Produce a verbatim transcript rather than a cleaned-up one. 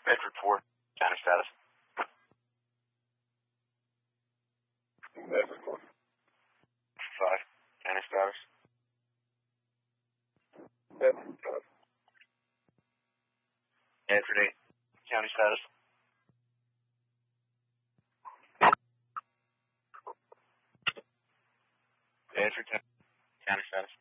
Bedford four, county status. Bedford four. five, county status. Bedford five. Bedford eight, county status. Bedford ten, county status.